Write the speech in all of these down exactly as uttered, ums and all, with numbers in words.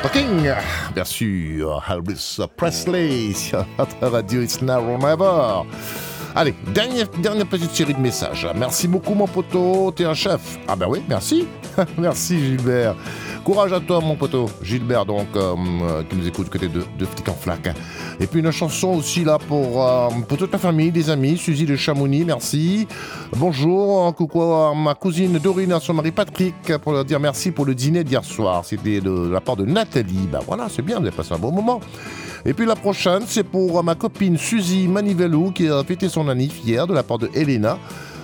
King, bien sûr, Elvis Presley sur notre radio It's Now or Never. Allez, dernière, dernière petite série de messages. Merci beaucoup mon poteau, t'es un chef. Ah ben oui, merci. Merci Gilbert. Courage à toi mon poteau. Gilbert donc, euh, qui nous écoute du côté de, de Flic en Flac. Et puis une chanson aussi là pour, euh, pour toute la famille, des amis. Suzy de Chamonix, merci. Bonjour, coucou à ma cousine Dorine et à son mari Patrick pour leur dire merci pour le dîner d'hier soir. C'était de, de la part de Nathalie. Ben voilà, c'est bien, vous avez passé un bon moment. Et puis la prochaine, c'est pour ma copine Suzy Manivelou qui a fêté son anniv hier de la part de Elena.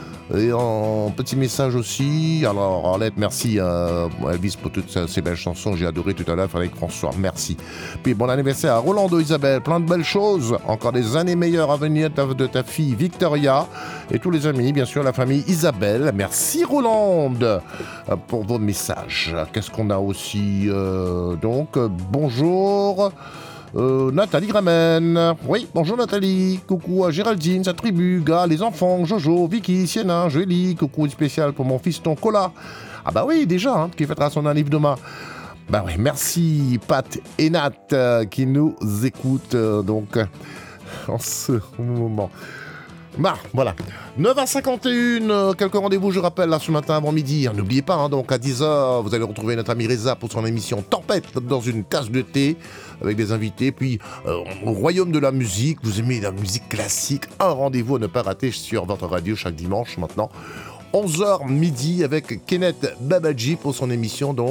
Et en petit message aussi, alors Arlette, merci à Elvis pour toutes ces belles chansons, j'ai adoré tout à l'heure avec François, merci. Puis bon anniversaire à Rolando Isabelle, plein de belles choses, encore des années meilleures à venir de ta fille Victoria et tous les amis, bien sûr la famille Isabelle, merci Rolande pour vos messages. Qu'est-ce qu'on a aussi euh, donc, bonjour... Euh, Nathalie Gramen. Oui, bonjour Nathalie. Coucou à Géraldine, sa tribu, gars, les enfants, Jojo, Vicky, Sienna, Joélie. Coucou spécial pour mon fiston Cola. Ah bah oui, déjà, hein, qui fêtera son anniv demain. Bah oui, merci Pat et Nat euh, qui nous écoutent euh, donc euh, en ce moment. Bah, voilà. neuf heures cinquante et un, euh, quelques rendez-vous, je rappelle, là, ce matin avant midi. N'oubliez pas, hein, donc à dix heures, vous allez retrouver notre ami Reza pour son émission Tempête dans une tasse de thé avec des invités. Puis, euh, au royaume de la musique, vous aimez la musique classique, un rendez-vous à ne pas rater sur votre radio chaque dimanche maintenant. onze heures midi avec Kenneth Babaji pour son émission donc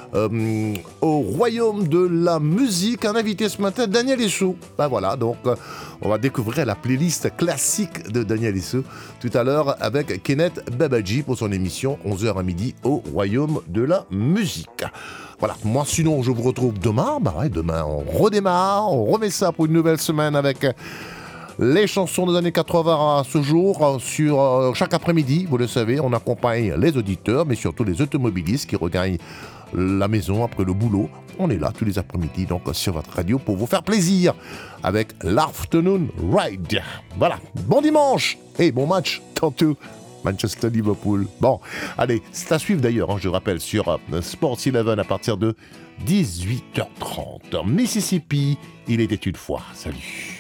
euh, au royaume de la musique. Un invité ce matin, Daniel Essou. Ben voilà, donc euh, on va découvrir la playlist classique de Daniel Essou tout à l'heure avec Kenneth Babaji pour son émission onze heures à midi au royaume de la musique. Voilà, moi sinon je vous retrouve demain. Bah ouais, demain on redémarre, on remet ça pour une nouvelle semaine avec... les chansons des années quatre-vingts à ce jour, sur euh, chaque après-midi, vous le savez, on accompagne les auditeurs, mais surtout les automobilistes qui regagnent la maison après le boulot. On est là tous les après-midi, donc sur votre radio, pour vous faire plaisir avec l'Afternoon Ride. Voilà, bon dimanche et bon match tantôt. Manchester-Liverpool. Bon, allez, c'est à suivre d'ailleurs, hein, je rappelle, sur euh, Sports onze à partir de dix-huit heures trente. Mississippi, il était une fois. Salut.